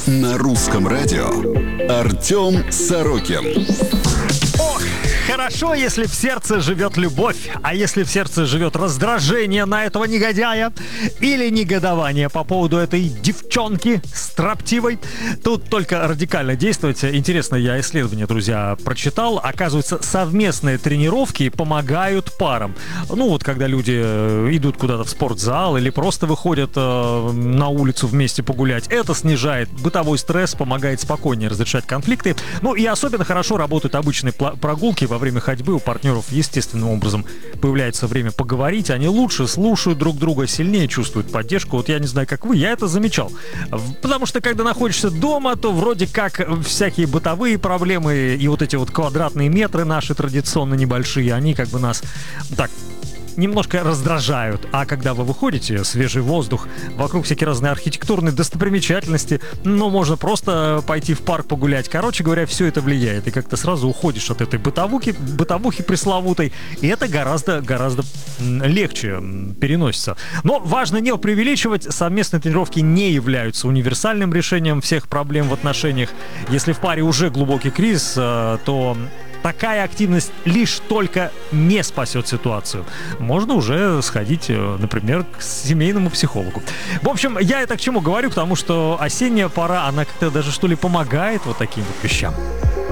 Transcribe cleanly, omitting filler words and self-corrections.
На русском радио Артем Сорокин. Ох, хорошо, если в сердце живет любовь, а если в сердце живет раздражение на этого негодяя или негодование по поводу этой девчонки строптивой, тут только радикально действовать. Интересно, я исследование, друзья, прочитал. Оказывается, совместные тренировки помогают парам. Ну вот, когда люди идут куда-то в спортзал или просто выходят на улицу вместе погулять, это снижает бытовой стресс, помогает спокойнее разрешать конфликты. Ну и особенно хорошо работают обычные прогулки. Во время ходьбы у партнеров естественным образом появляется время поговорить, они лучше слушают друг друга, сильнее чувствуют поддержку. Вот я не знаю, как вы, я это замечал. Потому что когда находишься дома, то вроде как всякие бытовые проблемы и вот эти вот квадратные метры наши традиционно небольшие, они как бы нас так немножко раздражают. А когда вы выходите, свежий воздух, вокруг всякие разные архитектурные достопримечательности, ну, можно просто пойти в парк погулять. Короче говоря, все это влияет. И как-то сразу уходишь от этой бытовухи пресловутой, и это гораздо легче переносится. Но важно не преувеличивать. Совместные тренировки не являются универсальным решением всех проблем в отношениях. Если в паре уже глубокий кризис, то такая активность лишь только не спасет ситуацию. Можно уже сходить, например, к семейному психологу. В общем, я это к чему говорю? Потому что осенняя пора, она как-то даже что ли помогает вот таким вот вещам.